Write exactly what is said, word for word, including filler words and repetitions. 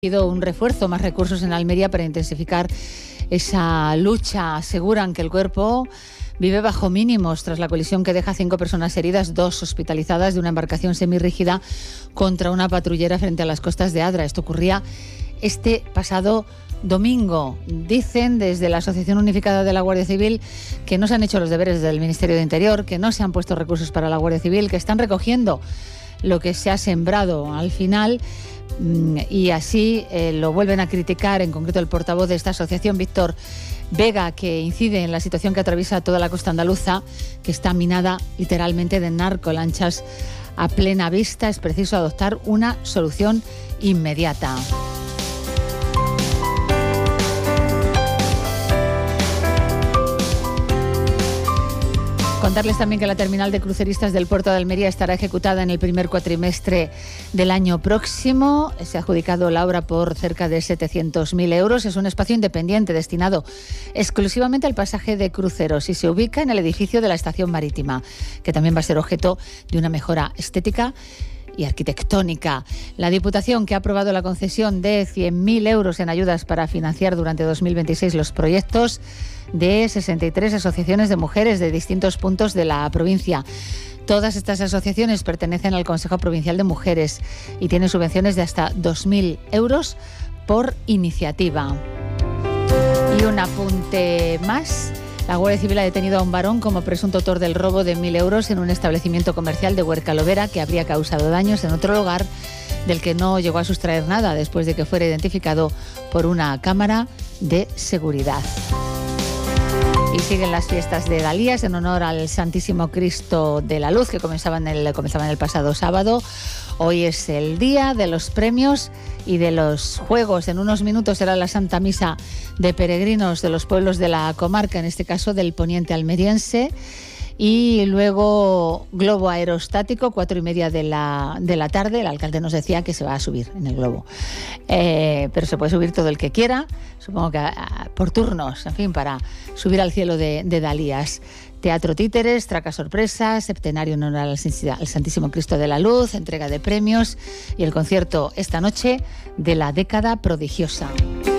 Un refuerzo, más recursos en Almería para intensificar esa lucha. Aseguran que el cuerpo vive bajo mínimos tras la colisión que deja cinco personas heridas, dos hospitalizadas de una embarcación semirrígida contra una patrullera frente a las costas de Adra. Esto ocurría este pasado domingo. Dicen desde la Asociación Unificada de la Guardia Civil que no se han hecho los deberes del Ministerio de Interior, que no se han puesto recursos para la Guardia Civil, que están recogiendo lo que se ha sembrado al final. Y así eh, lo vuelven a criticar, en concreto el portavoz de esta asociación, Víctor Vega, que incide en la situación que atraviesa toda la costa andaluza, que está minada literalmente de narcolanchas a plena vista. Es preciso adoptar una solución inmediata. Contarles también que la terminal de cruceristas del puerto de Almería estará ejecutada en el primer cuatrimestre del año próximo. Se ha adjudicado la obra por cerca de setecientos mil euros. Es un espacio independiente destinado exclusivamente al pasaje de cruceros y se ubica en el edificio de la estación marítima, que también va a ser objeto de una mejora estética y arquitectónica. La Diputación, que ha aprobado la concesión de cien mil euros en ayudas para financiar durante dos mil veintiséis los proyectos de sesenta y tres asociaciones de mujeres de distintos puntos de la provincia. Todas estas asociaciones pertenecen al Consejo Provincial de Mujeres y tienen subvenciones de hasta dos mil euros por iniciativa. Y un apunte más. La Guardia Civil ha detenido a un varón como presunto autor del robo de mil euros en un establecimiento comercial de Huercalovera que habría causado daños en otro lugar del que no llegó a sustraer nada después de que fuera identificado por una cámara de seguridad. Y siguen las fiestas de Dalías en honor al Santísimo Cristo de la Luz, que comenzaban el, comenzaban el pasado sábado. Hoy es el día de los premios y de los juegos. En unos minutos será la Santa Misa de peregrinos de los pueblos de la comarca, en este caso del poniente almeriense. Y luego globo aerostático, cuatro y media de la, de la tarde. El alcalde nos decía que se va a subir en el globo. Eh, pero se puede subir todo el que quiera, supongo que a, a, por turnos, en fin, para subir al cielo de, de Dalías. Teatro títeres, traca sorpresa, septenario en honor al Santísimo Cristo de la Luz, entrega de premios y el concierto esta noche de la década prodigiosa.